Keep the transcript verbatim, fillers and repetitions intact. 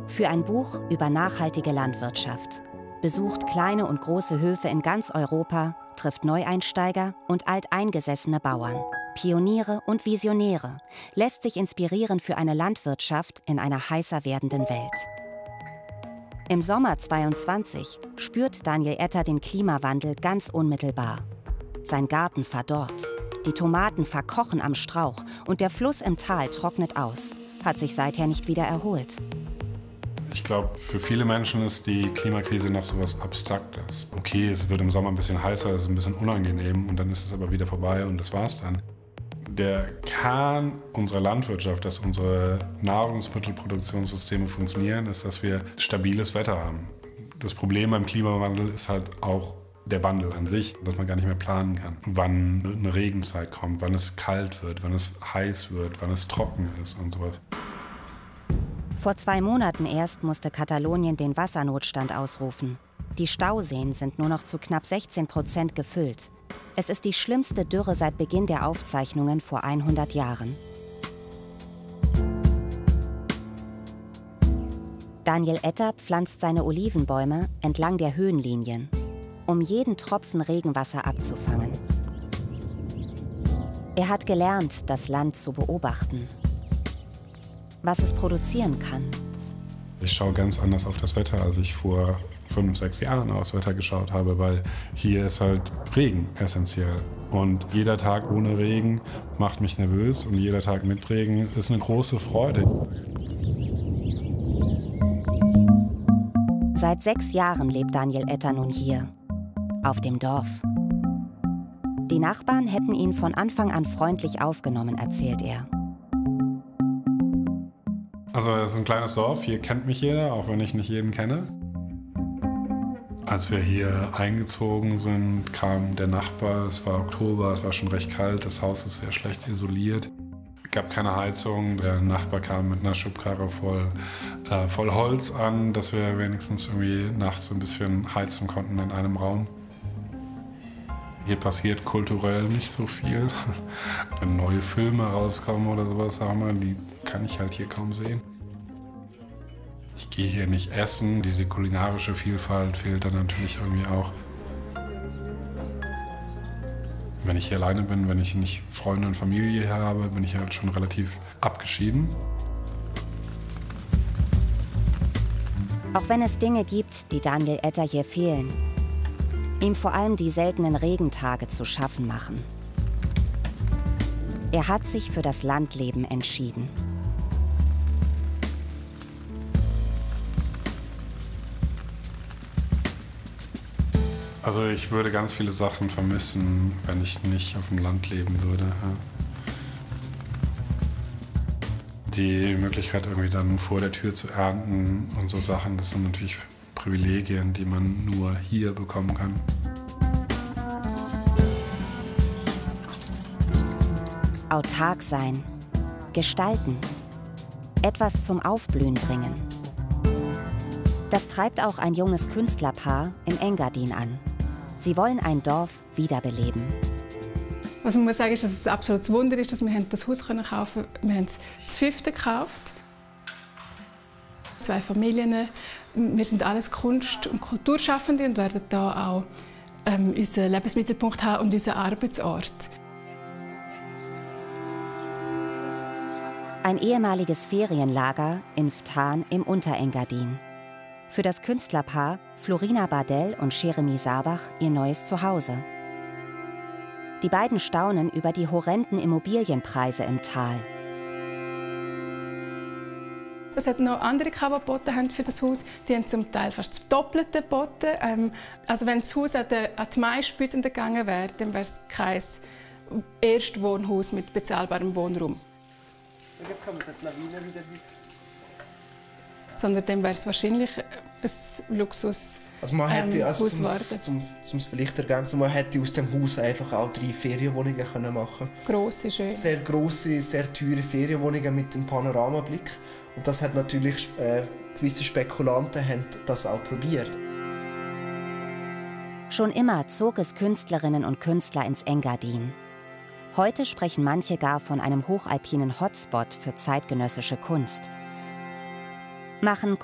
Für ein Buch über nachhaltige Landwirtschaft. Besucht kleine und große Höfe in ganz Europa, trifft Neueinsteiger und alteingesessene Bauern, Pioniere und Visionäre, lässt sich inspirieren für eine Landwirtschaft in einer heißer werdenden Welt. Im Sommer zweiundzwanzig spürt Daniel Etter den Klimawandel ganz unmittelbar. Sein Garten verdorrt, die Tomaten verkochen am Strauch und der Fluss im Tal trocknet aus, hat sich seither nicht wieder erholt. Ich glaube, für viele Menschen ist die Klimakrise noch so was Abstraktes. Okay, es wird im Sommer ein bisschen heißer, es ist ein bisschen unangenehm und dann ist es aber wieder vorbei und das war's dann. Der Kern unserer Landwirtschaft, dass unsere Nahrungsmittelproduktionssysteme funktionieren, ist, dass wir stabiles Wetter haben. Das Problem beim Klimawandel ist halt auch der Wandel an sich, dass man gar nicht mehr planen kann. Wann eine Regenzeit kommt, wann es kalt wird, wann es heiß wird, wann es trocken ist und sowas. Vor zwei Monaten erst musste Katalonien den Wassernotstand ausrufen. Die Stauseen sind nur noch zu knapp sechzehn Prozent gefüllt. Es ist die schlimmste Dürre seit Beginn der Aufzeichnungen vor hundert Jahren. Daniel Etter pflanzt seine Olivenbäume entlang der Höhenlinien, um jeden Tropfen Regenwasser abzufangen. Er hat gelernt, das Land zu beobachten, was es produzieren kann. Ich schaue ganz anders auf das Wetter, als ich vor fünf, sechs Jahren aufs Wetter geschaut habe, weil hier ist halt Regen essentiell. Und jeder Tag ohne Regen macht mich nervös und jeder Tag mit Regen ist eine große Freude. Seit sechs Jahren lebt Daniel Etter nun hier, auf dem Dorf. Die Nachbarn hätten ihn von Anfang an freundlich aufgenommen, erzählt er. Also es ist ein kleines Dorf, hier kennt mich jeder, auch wenn ich nicht jeden kenne. Als wir hier eingezogen sind, kam der Nachbar, es war Oktober, es war schon recht kalt, das Haus ist sehr schlecht isoliert. Es gab keine Heizung, der Nachbar kam mit einer Schubkarre voll, äh, voll Holz an, dass wir wenigstens irgendwie nachts ein bisschen heizen konnten in einem Raum. Hier passiert kulturell nicht so viel. Wenn neue Filme rauskommen oder sowas, sagen wir, die kann ich halt hier kaum sehen. Ich gehe hier nicht essen, diese kulinarische Vielfalt fehlt dann natürlich irgendwie auch. Wenn ich hier alleine bin, wenn ich nicht Freunde und Familie hier habe, bin ich halt schon relativ abgeschieden. Auch wenn es Dinge gibt, die Daniel Etter hier fehlen, ihm vor allem die seltenen Regentage zu schaffen machen. Er hat sich für das Landleben entschieden. Also ich würde ganz viele Sachen vermissen, wenn ich nicht auf dem Land leben würde. Ja. Die Möglichkeit, irgendwie dann vor der Tür zu ernten und so Sachen, das sind natürlich Privilegien, die man nur hier bekommen kann. Autark sein, gestalten, etwas zum Aufblühen bringen. Das treibt auch ein junges Künstlerpaar in Engadin an. Sie wollen ein Dorf wiederbeleben. Was man muss sagen, ist, dass es ein absolutes Wunder ist, dass wir das Haus kaufen konnten. Wir haben es das fünfte gekauft. Zwei Familien. Wir sind alles Kunst- und Kulturschaffende und werden hier auch ähm, unseren Lebensmittelpunkt haben und unseren Arbeitsort. Ein ehemaliges Ferienlager in Ftan im Unterengadin. Für das Künstlerpaar Florina Bardell und Jeremy Sarbach ihr neues Zuhause. Die beiden staunen über die horrenden Immobilienpreise im Tal. Es hat noch andere, die geboten haben für das Haus. Die haben zum Teil fast das Doppelte geboten. Ähm, also wenn das Haus an die, an die meistbietenden gegangen wäre, dann wäre es kein Erstwohnhaus mit bezahlbarem Wohnraum. Und jetzt kommt die Lawine wieder mit. Sondern dann wäre es wahrscheinlich ein Luxus. Also man hätte, ähm, also zum es vielleicht ergänzen, man hätte aus dem Haus einfach auch drei Ferienwohnungen können machen. Grosse, schön. Sehr grosse, sehr teure Ferienwohnungen mit einem Panoramablick. Und das hat natürlich äh, gewisse Spekulanten haben das auch probiert. Schon immer zog es Künstlerinnen und Künstler ins Engadin. Heute sprechen manche gar von einem hochalpinen Hotspot für zeitgenössische Kunst. Machen